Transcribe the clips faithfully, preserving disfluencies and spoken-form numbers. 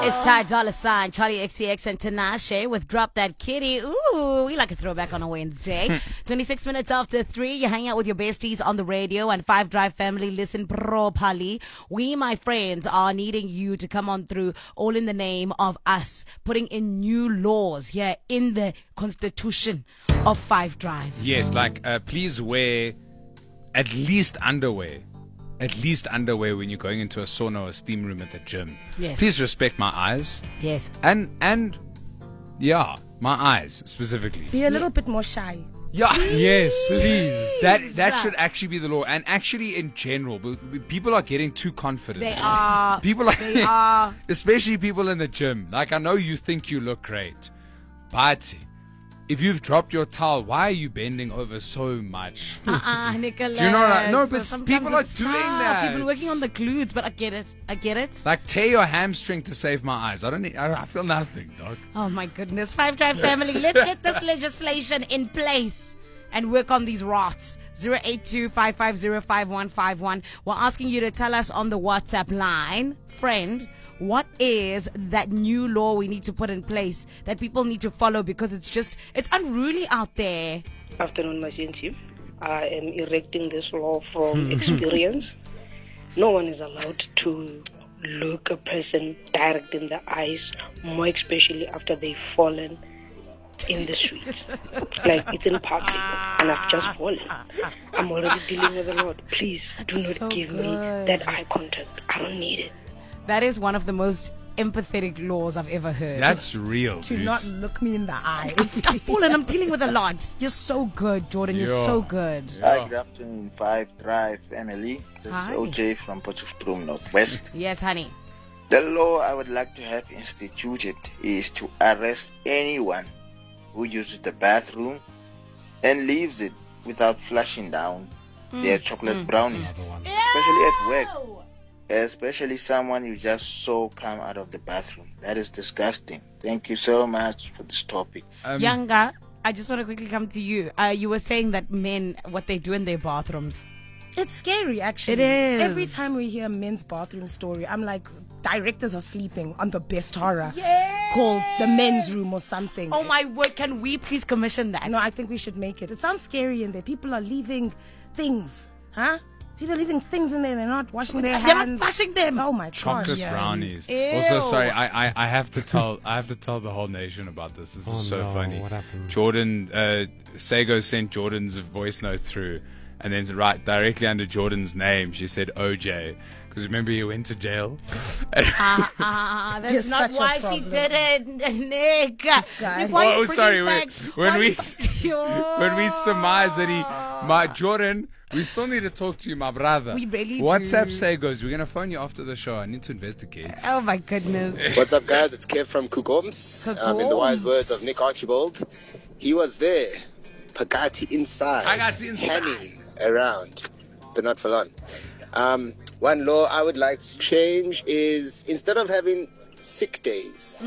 It's Ty Dolla Sign, Charlie X C X, and Tinashe with Drop That Kitty. Ooh, we like a throwback on a Wednesday. twenty-six minutes after three, you hang out with your besties on the radio and Five Drive family. Listen properly. We, my friends, are needing you to come on through, all in the name of us, putting in new laws here in the constitution of Five Drive. Yes, like uh, please wear at least underwear. At least underwear when you're going into a sauna or a steam room at the gym. Yes. Please respect my eyes. Yes. And, and yeah, my eyes specifically. Be a little bit more shy. Yeah. Yes, please. That that should actually be the law. And actually in general, b- b- people are getting too confident. They are. People are, They are. especially people in the gym. Like, I know you think you look great, but if you've dropped your towel, why are you bending over so much? Uh-uh, Nicholas. Do you know what I- no, but Sometimes people are it's doing tough. that. People working on the glutes, but I get it. I get it. Like, tear your hamstring to save my eyes. I don't need, I, I feel nothing, dog. Oh my goodness. Five Drive family, let's get this legislation in place and work on these rots. zero eight two, five five zero, five one five one. We're asking you to tell us on the WhatsApp line, friend, what is that new law we need to put in place that people need to follow, because it's just, it's unruly out there. Afternoon, my team. I am erecting this law from experience. No one is allowed to look a person direct in the eyes, more especially after they've fallen in the streets. Like, it's in public and I've just fallen. I'm already dealing with a lot. Please do That's not so give me good. that eye contact. I don't need it. That is one of the most empathetic laws I've ever heard. That's real, Do dude. not look me in the eye. I've fallen. I'm dealing with a lot. You're so good, Jordan. You're Yeah. so good. Hi, good afternoon, Five Drive family. This Hi. is O J from Potchefstroom, Northwest. Yes, honey. The law I would like to have instituted is to arrest anyone who uses the bathroom and leaves it without flushing down their chocolate brownies, Another one. especially at work. Especially someone you just saw come out of the bathroom. That is disgusting. Thank you so much for this topic. Um, Younger, I just want to quickly come to you. Uh, you were saying that men, what they do in their bathrooms. It's scary, actually. It is. Every time we hear a men's bathroom story, I'm like, directors are sleeping on the best horror Yeah. called The Men's Room or something. Oh my word, can we please commission that? No, I think we should make it. It sounds scary in there. People are leaving things, huh? People are leaving things in there. They're not washing their They're not hands. washing them. Oh my Chocolate gosh. brownies. Ew. Also, sorry, I, I, I have to tell I have to tell the whole nation about this. This is Oh, so no, funny. what happened? Jordan, uh, Sago sent Jordan's voice note through, and then right directly under Jordan's name, she said O J, because remember he went to jail. Ah, ah, that's You're not such a why she problem. did it, Nick. guy. Nick, why Oh, you bringing sorry, back, when- why when we- you- when we surmise that he, my Jordan, we still need to talk to you, my brother. We really WhatsApp do. Sagos, we're gonna phone you after the show. I need to investigate. Oh my goodness. What's up, guys? It's Kev from Kugoms. Um, in the wise words of Nick Archibald, he was there, Pagati inside, Pagati inside. hanging around, but not for long. Um, one law I would like to change is, instead of having sick days,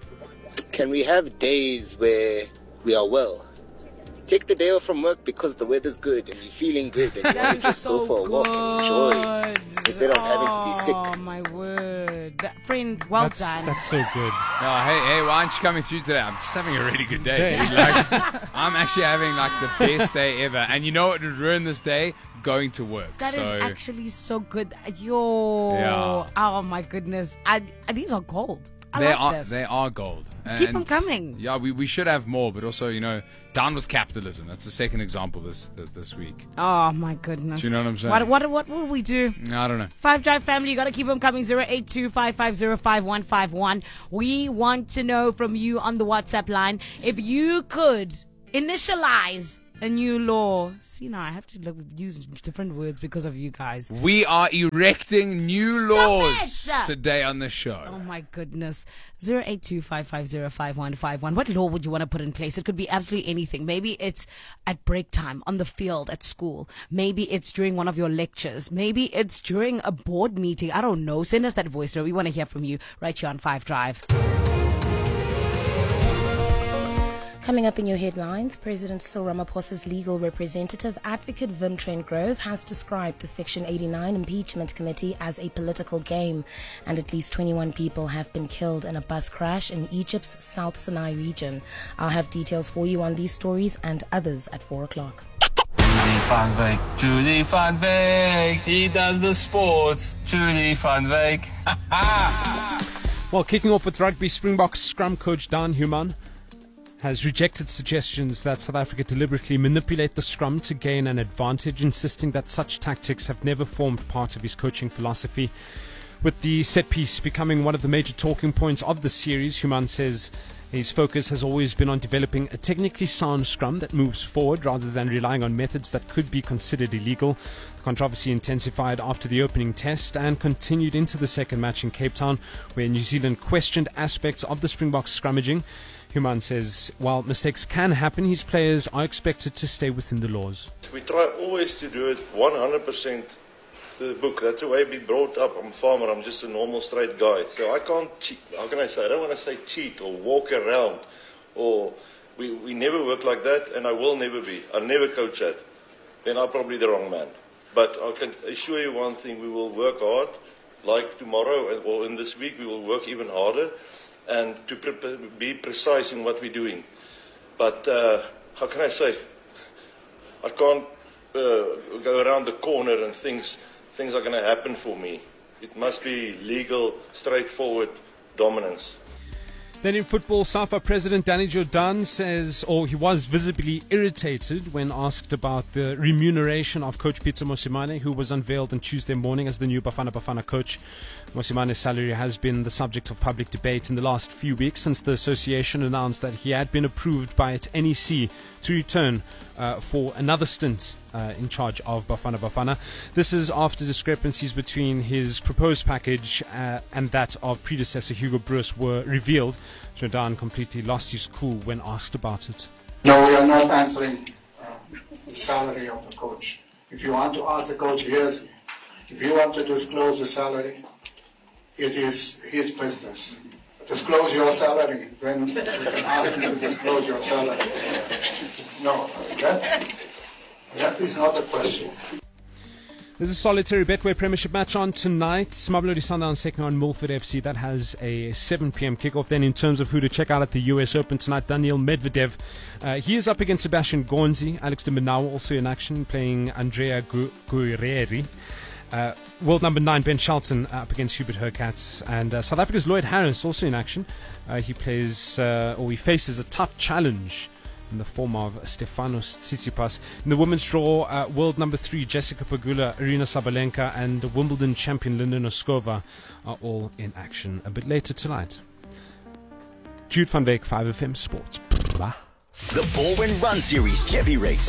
can we have days where we are well? Take the day off from work because the weather's good and you're feeling good and you want That to is just so go for a walk and enjoy good. instead of having to be sick. Oh my word. That, friend, well That's, done. that's so good. Oh, hey, hey, why aren't you coming through today? I'm just having a really good day. Day. dude. Like, I'm actually having like the best day ever. And you know what would ruin this day? Going to work. That is so, actually so good. Yo. Yeah. Oh my goodness. I, I, these are gold. I they like are this. they are gold. Keep And, them coming. Yeah, we, we should have more, but also, you know, down with capitalism. That's the second example this th- this week. Oh my goodness. Do you know what I'm saying? What, what, what will we do? I don't know. Five Drive family, you got to keep them coming. zero eight two, five five zero, five one five one. We want to know from you on the WhatsApp line if you could initialize a new law. See, now I have to look, use different words because of you guys. We are erecting new Stop laws it! today on the show. Oh my goodness. zero eight two, five five zero, five one five one. What law would you want to put in place? It could be absolutely anything. Maybe it's at break time, on the field, at school. Maybe it's during one of your lectures. Maybe it's during a board meeting. I don't know. Send us that voice note. We want to hear from you right here on Five Drive. Coming up in your headlines, President Cyril Ramaphosa's legal representative, Advocate Vim Trent-Grove, has described the Section eighty-nine impeachment committee as a political game, and at least twenty-one people have been killed in a bus crash in Egypt's South Sinai region. I'll have details for you on these stories and others at four o'clock. Julie van Wyk, Julie van Wyk, he does the sports, Julie van Wyk. Well, kicking off with rugby, Springboks scrum coach Dan Human has rejected suggestions that South Africa deliberately manipulate the scrum to gain an advantage, insisting that such tactics have never formed part of his coaching philosophy. With the set piece becoming one of the major talking points of the series, Human says his focus has always been on developing a technically sound scrum that moves forward rather than relying on methods that could be considered illegal. The controversy intensified after the opening test and continued into the second match in Cape Town, where New Zealand questioned aspects of the Springboks scrummaging. Human says while mistakes can happen, his players are expected to stay within the laws. We try always to do it one hundred percent to the book. That's the way I've been brought up. I'm a farmer, I'm just a normal straight guy. So I can't cheat. How can I say? I don't want to say cheat or walk around. Or we, we never work like that, and I will never be. I'll never coach that. Then I'm probably the wrong man. But I can assure you one thing, we will work hard. Like tomorrow or in this week, we will work even harder. And to pre- be precise in what we're doing. But uh, how can I say? I can't uh, go around the corner and things things are going to happen for me. It must be legal, straightforward dominance. Then in football, SAFA President Danny Jordan says, or he was visibly irritated when asked about the remuneration of coach Pitso Mosimane, who was unveiled on Tuesday morning as the new Bafana Bafana coach. Mosimane's salary has been the subject of public debate in the last few weeks since the association announced that he had been approved by its N E C to return uh, for another stint uh, in charge of Bafana Bafana. This is after discrepancies between his proposed package uh, and that of predecessor Hugo Broos were revealed. Jordan completely lost his cool when asked about it. No, we are not answering uh, the salary of the coach. If you want to ask the coach, here's, if you want to disclose the salary, it is his business. Disclose your salary, then you can ask him to disclose your salary. No, that, that is not the question. There's a solitary Betway Premiership match on tonight. Mamelodi Sundowns taking on Milford F C. That has a seven p.m. kickoff. Then in terms of who to check out at the U S Open tonight, Daniil Medvedev. Uh, he is up against Sebastian Gonzi. Alex de Minaur also in action, playing Andrea Gu- Guerrieri. Uh, world number nine Ben Shelton uh, up against Hubert Hurkacz, and uh, South Africa's Lloyd Harris also in action. Uh, he plays uh, or he faces a tough challenge in the form of Stefanos Tsitsipas. In the women's draw, uh, world number three Jessica Pegula, Irina Sabalenka, and Wimbledon champion Linda Noskova are all in action a bit later tonight. Jude van Beek, five F M Sports. Blah. The Baldwin Run Series Jeppy Race.